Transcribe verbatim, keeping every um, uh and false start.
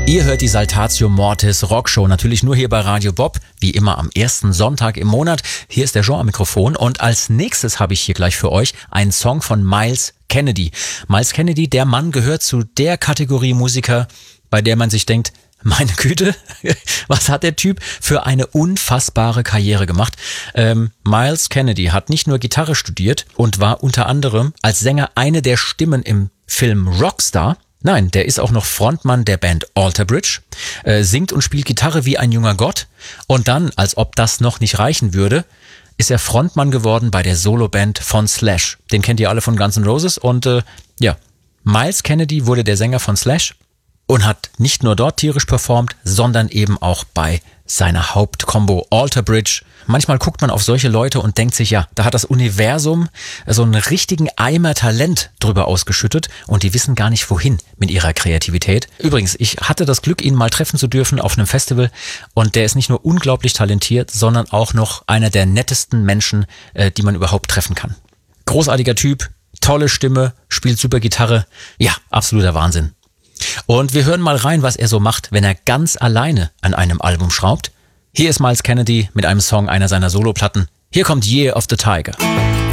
Ihr hört die Saltatio Mortis Rockshow, natürlich nur hier bei Radio Bob, wie immer am ersten Sonntag im Monat. Hier ist der Jean am Mikrofon und als nächstes habe ich hier gleich für euch einen Song von Myles Kennedy. Myles Kennedy, der Mann gehört zu der Kategorie Musiker, bei der man sich denkt, meine Güte, was hat der Typ für eine unfassbare Karriere gemacht? Ähm, Myles Kennedy hat nicht nur Gitarre studiert und war unter anderem als Sänger eine der Stimmen im Film Rockstar. Nein, der ist auch noch Frontmann der Band Alter Bridge, äh, singt und spielt Gitarre wie ein junger Gott und dann, als ob das noch nicht reichen würde, ist er Frontmann geworden bei der Soloband von Slash. Den kennt ihr alle von Guns N' Roses und äh, ja, Myles Kennedy wurde der Sänger von Slash und hat nicht nur dort tierisch performt, sondern eben auch bei seiner Hauptkombo Alter Bridge. Manchmal guckt man auf solche Leute und denkt sich, ja, da hat das Universum so einen richtigen Eimer Talent drüber ausgeschüttet und die wissen gar nicht wohin mit ihrer Kreativität. Übrigens, ich hatte das Glück, ihn mal treffen zu dürfen auf einem Festival und der ist nicht nur unglaublich talentiert, sondern auch noch einer der nettesten Menschen, äh, die man überhaupt treffen kann. Großartiger Typ, tolle Stimme, spielt super Gitarre. Ja, absoluter Wahnsinn. Und wir hören mal rein, was er so macht, wenn er ganz alleine an einem Album schraubt. Hier ist Myles Kennedy mit einem Song einer seiner Soloplatten. Hier kommt Year of the Tiger.